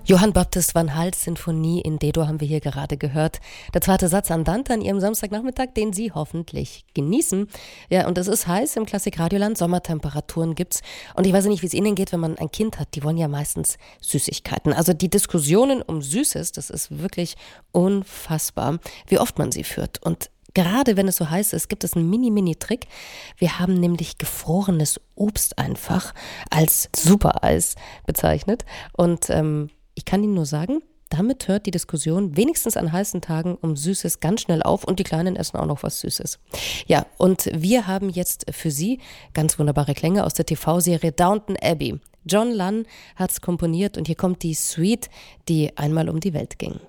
Johann Baptist van Hals Sinfonie in D-Dur haben wir hier gerade gehört. Der zweite Satz Andante an Ihrem Samstagnachmittag, den Sie hoffentlich genießen. Ja, und es ist heiß im Klassikradioland, Sommertemperaturen gibt's. Und ich weiß nicht, wie es Ihnen geht, wenn man ein Kind hat. Die wollen ja meistens Süßigkeiten. Also die Diskussionen um Süßes, das ist wirklich unfassbar, wie oft man sie führt. Und gerade wenn es so heiß ist, gibt es einen Mini-Trick. Wir haben nämlich gefrorenes Obst einfach als Supereis bezeichnet. Und ich kann Ihnen nur sagen, damit hört die Diskussion wenigstens an heißen Tagen um Süßes ganz schnell auf und die Kleinen essen auch noch was Süßes. Ja, und wir haben jetzt für Sie ganz wunderbare Klänge aus der TV-Serie Downton Abbey. John Lunn hat's komponiert und hier kommt die Suite, die einmal um die Welt ging.